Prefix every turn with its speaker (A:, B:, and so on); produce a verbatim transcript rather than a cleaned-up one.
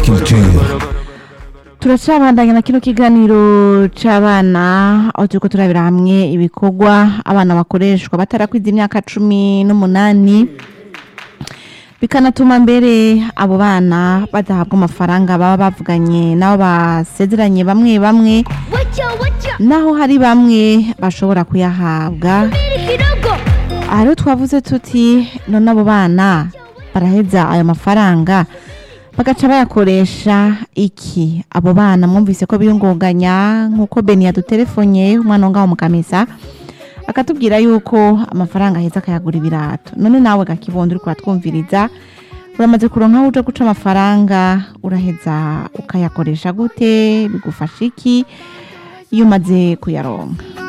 A: Culture.
B: turacabandanya na kino kiganiro c'abana aho turiko turabira hamwe ibikorwa abana bakoreshwa batarakwiza imyaka cumi n'umunani bikanatuma mbere abo bana badahabwa amafaranga baba bavuganye nabo basezeranye bamwe bamwe naho hari bamwe bashobora kuyahabwa. Aho twavuze tuti none abo bana baraheza ayo mafaranga bagaca bayakoresha iki? Abo bana mwumvise ko biyungunganya nkuko Beni yadutelefone umwana ngaho mu Kamesa akatubwira yuko amafaranga aheza akayagura ibirato. None nawe gakibondo uriko uratwumviriza uramaze kuronka uje guca amafaranga uraheza ukayakoresha gute? Bigufasha iki iyo umaze kuyaronka?